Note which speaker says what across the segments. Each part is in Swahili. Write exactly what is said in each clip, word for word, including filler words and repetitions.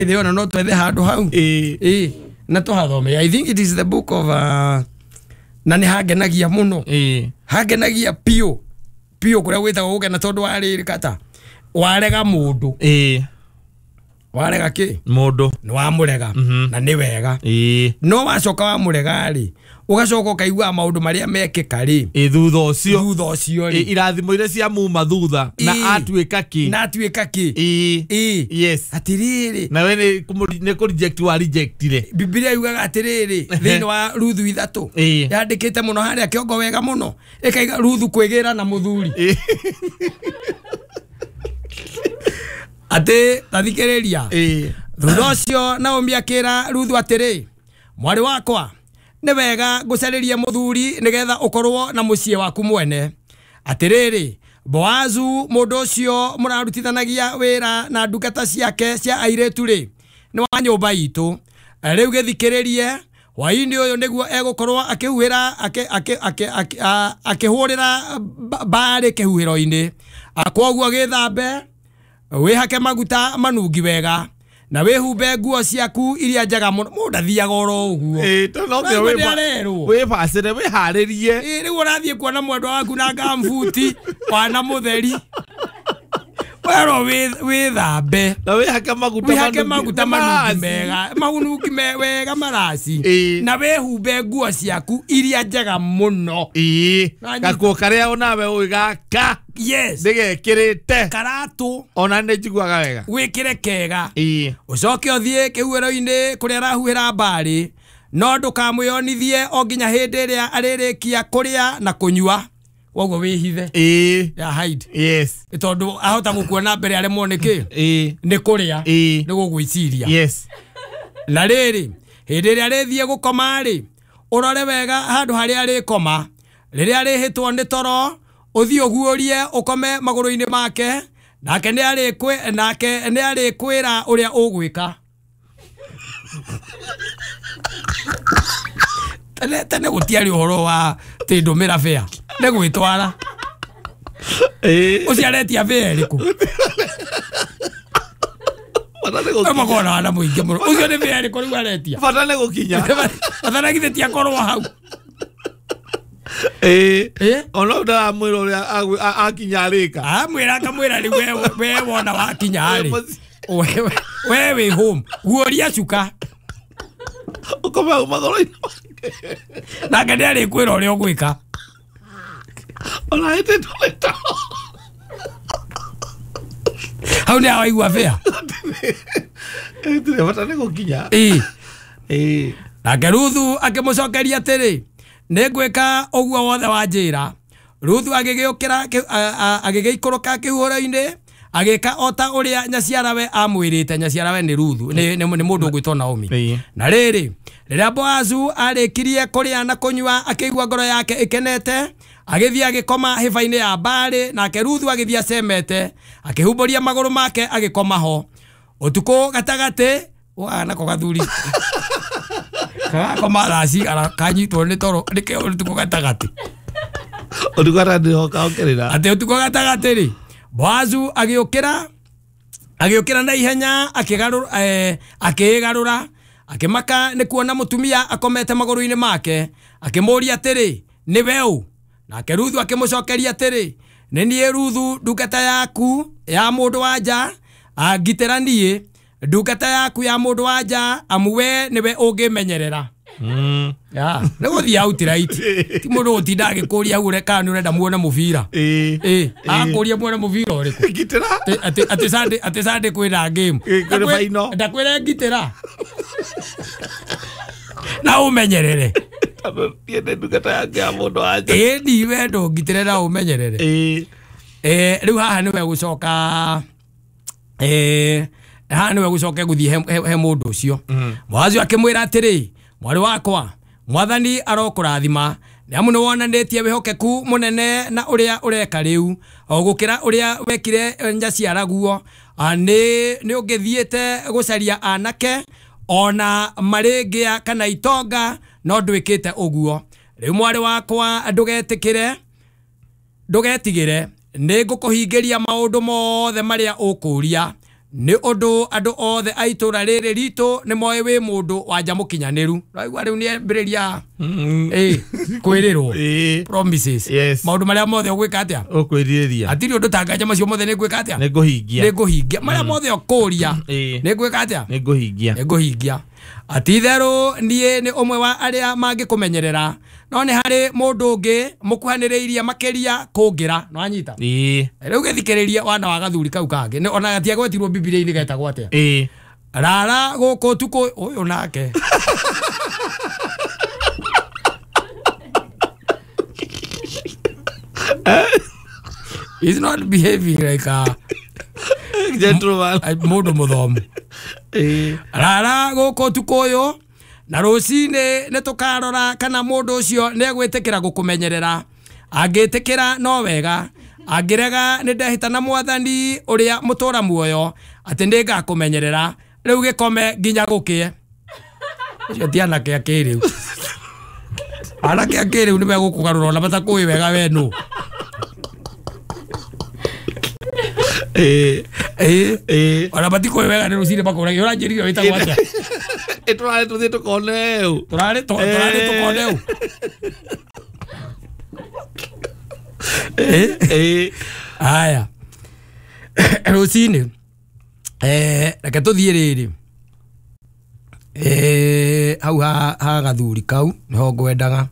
Speaker 1: they ona no twethe handu hau
Speaker 2: eh
Speaker 1: eh na tuhathome. I think it is the book of uh, na ni hagenagia muno
Speaker 2: eh
Speaker 1: hagenagia pio pio kuria gwitagwo gukena tondu wariri kata warega mundu
Speaker 2: eh
Speaker 1: warega ki
Speaker 2: mundu
Speaker 1: ni wa murega na ni wega
Speaker 2: eh
Speaker 1: no wacoka wa murega ri ugacoka kaigua maundu maria mekika ri
Speaker 2: eh thutha ucio
Speaker 1: thutha ucio ri
Speaker 2: irathimo ire cia muma thutha na atuika ki
Speaker 1: na atuika ki
Speaker 2: eh
Speaker 1: eh
Speaker 2: yes
Speaker 1: atiriri
Speaker 2: na we ni ku reject wa reject ire
Speaker 1: Biblia yugaga atiriri thini wa Ruthu ithatu yandikite muno haria kiongo wega muno ikaiga Ruthu kwigira na muthuri ate tathikiriria
Speaker 2: eh
Speaker 1: thutha ucio Naomi akira Ruthu atiri mwari wakwa ni wega gucariria muthuri nigetha ukorwo na mucie waku mwene atiriri Boazu mundu ucio murarutithanagia wira na ndungata ciake cia airetu ri ni wa nyumba itu riu githikiririe waini uyu niguo egukorwo akihuhira akihurira bari kihuhiro-ini akwoguo githambe wihake maguta manungi wega na wihumbe nguo ciaku iria njega muno mundathiaga oro uguo
Speaker 2: eh to no we we pasire we haririe
Speaker 1: eh riu urathie kuona mwendwa waku na gamfuti wana mutheri wero we thambe
Speaker 2: na we hake maguta
Speaker 1: manungi maguta manungi mega manungi wega marasi na wihumbe nguo ciaku iria njega muno
Speaker 2: eh gakuo karia onawe uigaka
Speaker 1: yes
Speaker 2: ndigekirite
Speaker 1: karatu
Speaker 2: ona ne njiguaga wega
Speaker 1: wikire kega
Speaker 2: eh
Speaker 1: ucoke uthie kihuhiro-ini kuria arahuhira mbari no ndukamwionithie o nginya hindi iria aririkia kuria na kunyua woguo wihithe
Speaker 2: eh
Speaker 1: ya hide
Speaker 2: yes
Speaker 1: tondu ahota gukuona mbere aremwo niki
Speaker 2: eh
Speaker 1: ni kuria
Speaker 2: ni
Speaker 1: gugwiciria
Speaker 2: yes
Speaker 1: na riri hindi iria rithie gukoma ri urore wega handu haria ari koma riria ari hitwo ni toro uthio guorie ukome maguru-ini make nake ni ari kwe nake ni ari kwira uria ugwika tene tene gutiari uhoro wa tindumira fea ne gwitwara
Speaker 2: eh
Speaker 1: uciaretia fea riku Ama kona ana muingi muno ucio ni fea riku riu aretia
Speaker 2: fatane gukinya
Speaker 1: fatane githeti akorwo hau
Speaker 2: eh eh ono da mwiro ria akinya rika
Speaker 1: amwira kamwira ri we we wona wakinya ri wewe wewe home guoria cuka
Speaker 2: ukoma magoro
Speaker 1: na ngende ari kwira uri ogwika
Speaker 2: ona ite toleta
Speaker 1: hau ni awaigua fea
Speaker 2: ite fatane gukinya
Speaker 1: eh
Speaker 2: eh
Speaker 1: na Ruthu akimucokeria atiri ningwika uguo wothe wa njira Ruthu agigiukira agigiikoroka kihuhiro-ini agika ota uria nyaciarawe amwirite nyaciarawe ni Ruthu ni ni mundu gwitwo Naomi na riri riria Boazu arikirie kuria na kunyua akigua ngoro yake ikenete agithia agikoma hiva-ini ya mbari nake Ruthu agithia cemete akihumburia maguru make agikoma ho utuku gatagati wana ko gathuri koma raci ara kanyitwo ni toro nike utuku gatagati
Speaker 2: utukara ndio kaongerera
Speaker 1: ate utuku gatagati ri Boazu agiukira agiukira na ihenya akigarura eh akigarura akimaka ni kuona mutumia akomete maguru-ini make akimuria atiri ni weu nake Ruthu akimucokeria atiri ni nie Ruthu ndungata yaku ya mundu wanja agitera nie ndungata yaku ya mundu wanja amwe niwe ungimenyerera
Speaker 2: mm
Speaker 1: ya ne guthia out right ti mundu utinda agikuria hure kana urenda muone mubira
Speaker 2: eh
Speaker 1: eh akuria muone mubira uriku
Speaker 2: gitera
Speaker 1: ati ati sande ati sande kwira game
Speaker 2: kwira faino
Speaker 1: ndakwira gitera na umenyerere
Speaker 2: tiende ndungata yake ya mundu wanja
Speaker 1: eh ni wendo gitera na umenyerere
Speaker 2: eh
Speaker 1: eh riu haha niwe gucoka eh haha niwe gucoka guthie he mundu ucio Boazu akimwira atiri mwari wakwa mwathani arokurathima niamu niwonanitie wihokeku munene na uria ureka riu ogukira uria wekire nyaciara guo ani ni ungithiete gucaria anake ona maringia kana itonga no ndwikite uguo riu mwari wakwa ndugetikire ndugetigire ni ngukuhingiria maundu mothe maria ukuria ni undu andu othe aitura riri rito ni moe wi mundu wanja mukinyaniru raigwa riu ni mbiriria eh kwirirwo promises maundu maria mothe ugwika atia
Speaker 2: ukwiriria
Speaker 1: atiri undu tanganja macio mothe ni gwika atia
Speaker 2: ni nguhingia
Speaker 1: ni nguhingia maria mothe ukuria ni gwika atia
Speaker 2: ni nguhingia
Speaker 1: ni nguhingia atitheru nie ni umwe wa aria mangikumenyerera no ni hari mundu ungi mukuhaniriirie makiria kungira no anyita
Speaker 2: ii
Speaker 1: riu githikiriria wana wa gathuri kau kangi ni ona gatia gwetirwo bibilia-ini getagwo atia
Speaker 2: ii
Speaker 1: rara guku tuku uyu nake he's not behaving like a
Speaker 2: gentleman
Speaker 1: mundu muthomu
Speaker 2: ii
Speaker 1: rara guku tuku uyu na rucine ne tukarora kana mundu ucio ne gwitikira gukumenyerera angitikira no wega angirega ni ndehita na mwathani uria mutura muoyo ati ndinga kumenyerera riu gikome nginya gukie ucio tiana ke akiriu ana ke akiriu ni megukugarura na batakui wega wenu
Speaker 2: eh
Speaker 1: eh
Speaker 2: eh
Speaker 1: ona batiko wega ni rucine bakora yora njiririo witagwo atia
Speaker 2: eturare tuthie tukoneu
Speaker 1: turare turare tukoneu
Speaker 2: eh eh
Speaker 1: aya rucine eh reke tuthie riri eh hau ha ha gathuri kau niho ngwendaga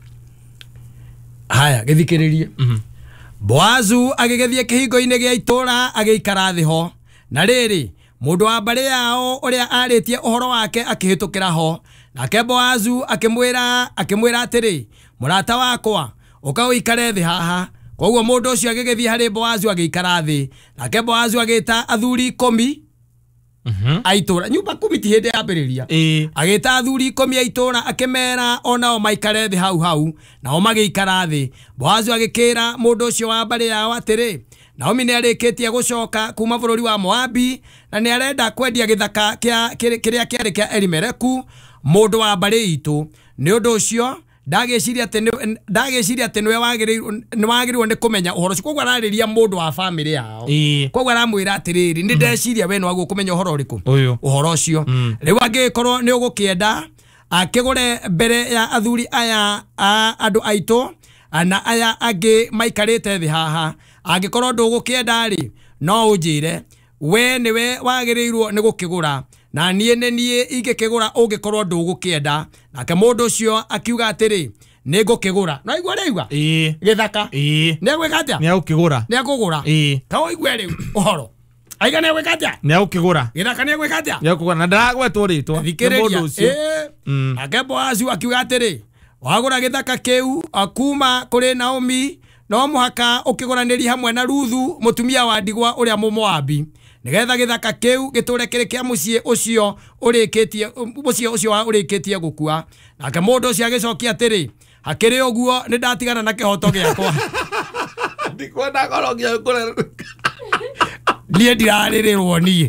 Speaker 1: haya githikiririe
Speaker 2: mhm
Speaker 1: Boazu agigethie kihingo-ini gia itura agiikara thi ho na riri mundu wa mbari yao uria aritie uhoro wake akihitukira ho nake Boazu akimwira akimwira atiri murata wakwa uka uikare thi haha koguo mundu ucio agigethie hari Boazu agiikara thi nake Boazu agita athuri ikumi
Speaker 2: mhm
Speaker 1: aitura nyumba kumi ti hindi yambiriria
Speaker 2: ii
Speaker 1: agita athuri ikumi aitura akimera onao maikare thi hau hau nao magiikara thi Boazu agikira mundu ucio wa mbari yao atiri Naomi ni arikitie gucoka kuma bururi wa Moabi na ni arenda kwendia githaka kia kiria kiari kia Elimeleku mundu wa mbari itu ni undu ucio ndageciria ati ndageciria ati niwe wagirirwo ni wagirirwo ni kumenya uhoro ucio arariria mundu wa family yao
Speaker 2: ii
Speaker 1: koguo aramwira atiriri ni ndeciria we no agu kumenya uhoro uriku
Speaker 2: uyu
Speaker 1: uhoro ucio riu angikorwo ni ugukienda akigure mbere ya athuri aya a andu aitu ana aya angi maikarite thi haha angikorwo ndugukienda ri no unjire we niwe wagirirwo ni gukigura na nie ne nie ingikigura ungikorwo ndugukienda nake mundu ucio akiuga atiri ni ngukigura no igwa riuga
Speaker 2: ii
Speaker 1: githaka
Speaker 2: ii
Speaker 1: ni gwika atia
Speaker 2: ni agukigura
Speaker 1: ni agugura
Speaker 2: ii
Speaker 1: kawo igwe riu uhoro aiga ni gwika atia
Speaker 2: ni agukigura
Speaker 1: githaka ni gwika atia
Speaker 2: ni agukigura na ndaragwetwo ritwa
Speaker 1: thikiriria eh
Speaker 2: mm
Speaker 1: ake Boazu akiuga atiri wagura githaka kiu akuma kuri Naomi no muhaka ukiguraniria hamwe na Ruthu mutumia wa ndigwa uria Moabi nigetha githaka kiu giture kiri kia mucie ucio urikitie mucie ucio wa urikitie gukua nake mundu ucio agicokia atiri hakiri uguo ni ndatigana na kihoto giakwa
Speaker 2: ndikwenda korogia kure
Speaker 1: nie ndirarirwo nie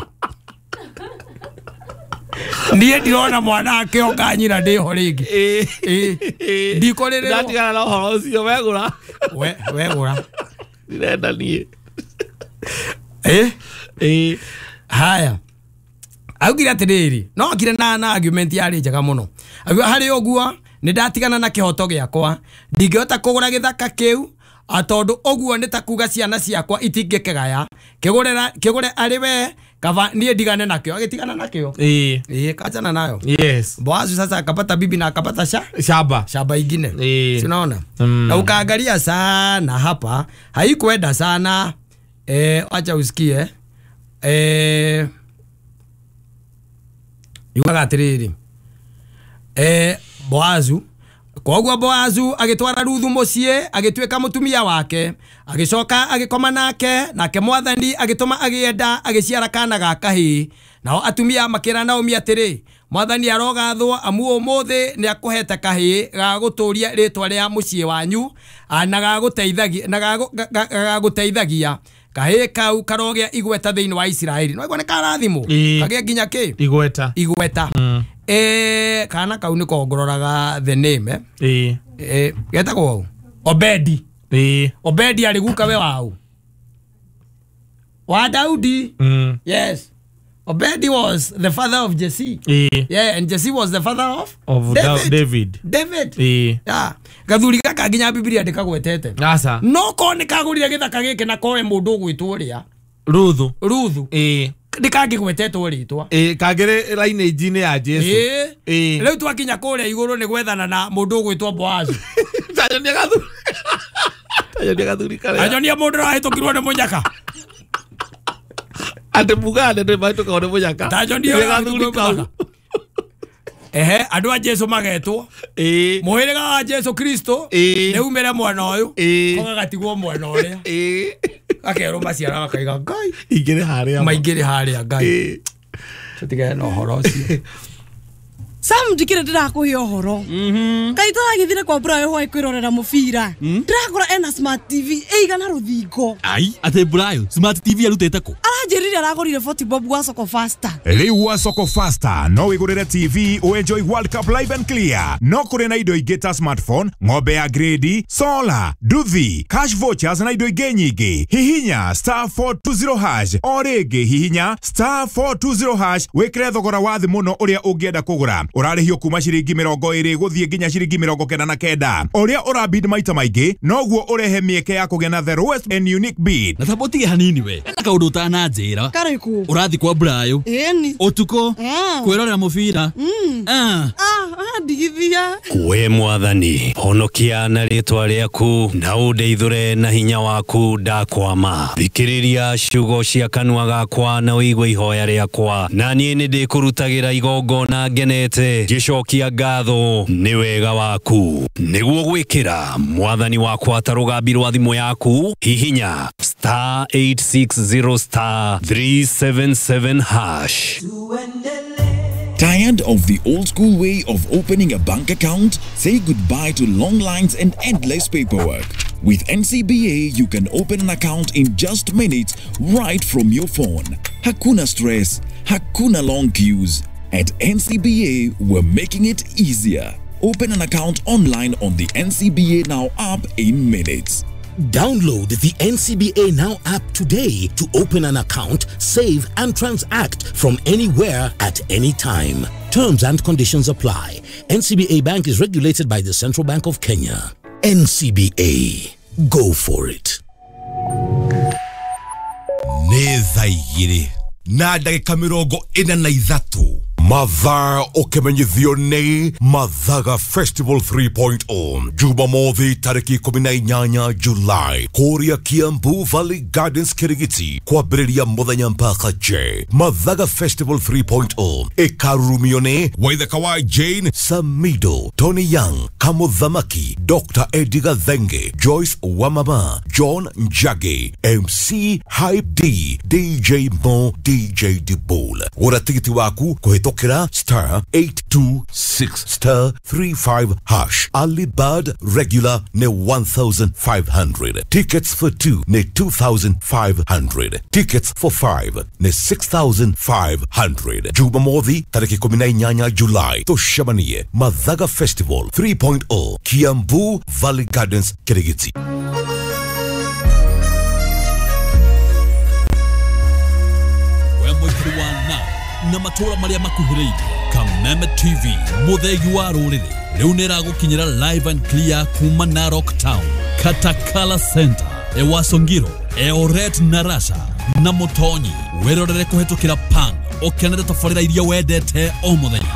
Speaker 1: nie ndirona mwana akionga nyina ndiho ringi
Speaker 2: eh
Speaker 1: ndikorere
Speaker 2: ndatigana na uhoro ucio wegura
Speaker 1: we wegura
Speaker 2: ndirenda nie
Speaker 1: eh
Speaker 2: eh
Speaker 1: haya augire atiriri no akire na na argument yari njega muno augire hari oguo ni ndatigana na kihoto giakwa ndingihota kugura githaka kiu atondu oguo ni takuga ciana ciakwa itingikegaya kigurera kigure ari we kava nie ndigane nakio agitigana nakio
Speaker 2: eh
Speaker 1: eh kachana nayo
Speaker 2: yes
Speaker 1: Boazu sasa akapata bibi na akapata sha
Speaker 2: shamba
Speaker 1: shamba ingine
Speaker 2: eh
Speaker 1: unaona
Speaker 2: mm.
Speaker 1: na ukaangalia sana hapa haikuenda sana eh acha usikie eh yuga atiriri eh Boazu koguo Boazu agitwara Ruthu mucie agitweka mutumia wake agicoka agikoma nake nake mwathani agituma agienda agiciara kana ga kahi nao atumia makira Naomi atiri mwathani arogathwo amu umuthi ni akuhete kahi ga guturia ritwa ria mucie wanyu na ga guteithagia na ga guteithagia kahi kau karogia igweta thiini wa Israeli no igone karathimo kagia nginya ki
Speaker 2: igweta
Speaker 1: igweta
Speaker 2: mm.
Speaker 1: eh kana kau ni kongororaga the name
Speaker 2: eh
Speaker 1: eh getagwo Obedi
Speaker 2: eh
Speaker 1: Obedi ali guka we wau wa Daudi
Speaker 2: mm.
Speaker 1: yes Obedi was the father of Jesse.
Speaker 2: Eh.
Speaker 1: Yeah, and Jesse was the father of
Speaker 2: Of
Speaker 1: David.
Speaker 2: David.
Speaker 1: David.
Speaker 2: Eh.
Speaker 1: Yeah. Gathuri gaka nginya Biblia ndikagwetete.
Speaker 2: Asa.
Speaker 1: No ko nikagurire githaka giki na koe mundu gwitwo ria.
Speaker 2: Ruthu.
Speaker 1: Ruthu.
Speaker 2: Eh.
Speaker 1: Ndikagigwetetwo ritwa.
Speaker 2: Eh, kagere lineage ni ya Jesu.
Speaker 1: Eh.
Speaker 2: Eh.
Speaker 1: Riu twakinya kuria iguru ni gwethana na mundu gwitwo Boazu.
Speaker 2: Tayo ni gathuri. Tayo ni gathuri kale.
Speaker 1: Ajo ni mundu rahitukirwo ni munyaka.
Speaker 2: Ate mugane ni maituka one munyaka.
Speaker 1: Tajo ni gathuri kale. Ehe, andu a Jesu magetwo.
Speaker 2: Eh.
Speaker 1: Muhiriga wa Jesu Kristo.
Speaker 2: Eh.
Speaker 1: Ni umire mwana uyu.
Speaker 2: Eh.
Speaker 1: Koga gatigwo mwana uria.
Speaker 2: Eh.
Speaker 1: Akero maciara akaiga ngai.
Speaker 2: Igere haria.
Speaker 1: Maingire haria ngai.
Speaker 2: Eh.
Speaker 1: Tutige no horo ucio.
Speaker 3: Sam ndikire ndirakuhe uhoro. Mhm. Kaita agithire kwa Brayo hwa kwirorera mubira. Ndirakora ena Smart T V eigana ruthingo.
Speaker 4: Ai, ate Brayo, Smart T V arutete ku.
Speaker 3: Aranjirire aragorire forty bob wa Soko Faster.
Speaker 5: Riu wa Soko Faster no wigurire T V o enjoy World Cup live and clear. No kuri na indo ingĩ ta smartphone, ng'ombe ya grade, solar, nduthi, cash vouchers na indo ingĩ nyingĩ. Hihinya star four two zero hash o rĩngĩ hihinya star four two zero hash wikire thogora wa thĩ mũno ũrĩa ũngĩenda kũgũra. Ũrarĩhio kuma ciringi mĩrongo ĩrĩ gũthiĩ nginya ciringi mĩrongo kenda na kenda. Ũrĩa ũrabid maita maingĩ noguo ũrehe mĩeke ya kũgĩa na the lowest and unique bid.
Speaker 4: Na tabotige hanini we. Ena kaundu utananjira.
Speaker 3: Kariku.
Speaker 4: Urathi kwa Brayo.
Speaker 3: Eni.
Speaker 4: Utuko.
Speaker 3: Ah.
Speaker 4: Kwirorera mubira.
Speaker 3: Mm.
Speaker 4: Ah.
Speaker 3: Ah, ndigithia.
Speaker 6: Kwe mwathani honokia na ritwa riaku na undeithure na hinya waku ndakwama. Thikiriria ciugo cia kanua gakwa na uigwe ihoya riakwa. Na niĩ nĩ ndĩkũrutagira igongona ngenete gicokia ngatho nĩ wega waku. Nĩguo gwĩkĩra mwathani wakwa ta rũgambi rwa thimũ yaku hihinya star eight six zero star three seven seven hash.
Speaker 7: Tired of the old school way of opening a bank account? Say goodbye to long lines and endless paperwork. With N C B A, you can open an account in just minutes right from your phone. Hakuna stress, hakuna long queues. At N C B A, we're making it easier. Open an account online on the N C B A Now app in minutes.
Speaker 8: Download the N C B A Now app today to open an account, save and transact from anywhere at any time. Terms and conditions apply. N C B A Bank is regulated by the Central Bank of Kenya. N C B A. Go for it.
Speaker 9: Nĩ thaa igĩrĩ na ndagĩka mĩrongo ĩna na ithatũ. Mathaa ũkĩmenyithio nĩ Mathaga Festival three point oh Jumamothi tarĩki ikũmi na inyanya July kũrĩa Kiambu Valley Gardens Kirigiti kwambĩrĩria mũthenya mpaka je. Mathaga Festival three point oh ĩkarurumio nĩ Waithaka wa Jane, Samido, Tony Young, Kamuthamaki, Doctor Eddie Gathenge, Joyce Wamama, John Njagi, M C Hype D, D J Mo, D J Dibul. Gũra tigiti waku kũhĩtũkĩra star eight two six star three five hash. Early bird regular ne one thousand five hundred. Tickets for two ne two thousand five hundred. Tickets for five ne six thousand five hundred. Jumamothi tariki kumi na inyanya July. Tushamanie Mathaga Festival three point oh Kiambu Valley Gardens Kirigiti.
Speaker 4: Na matora maria makuhiriire Kameme T V muthegi wa rurire riu niragũkinyira live and clear kuma Narok Town, Katakala Center, Ewasongiro, Eoret na Rasha na Mutonyi. Werorere kuhetukira Pang okenere tafarira iria wendete o muthenya.